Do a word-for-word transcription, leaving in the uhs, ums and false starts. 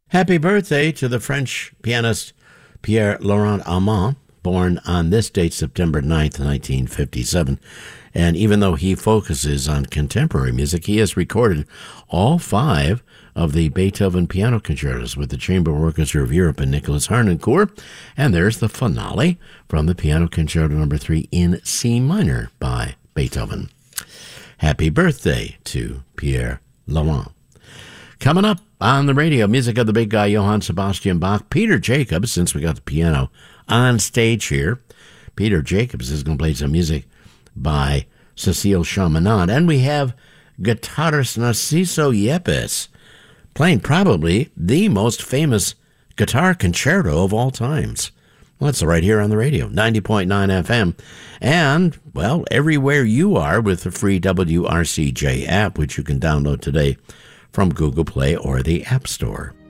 Happy birthday to the French pianist Pierre-Laurent Armand, born on this date, September ninth, nineteen fifty-seven. And even though he focuses on contemporary music, he has recorded all five of the Beethoven piano concertos with the Chamber Orchestra of Europe and Nicholas Harnoncourt. And there's the finale from the Piano Concerto Number three in C minor by Beethoven. Happy birthday to Pierre-Laurent. Coming up on the radio, music of the big guy Johann Sebastian Bach. Peter Jacobs, since we got the piano on stage here, Peter Jacobs is going to play some music by Cecile Chaminade. And we have guitarist Narciso Yepes playing probably the most famous guitar concerto of all times. Well, it's right here on the radio, ninety point nine F M. And, well, everywhere you are with the free W R C J app, which you can download today from Google Play or the App Store.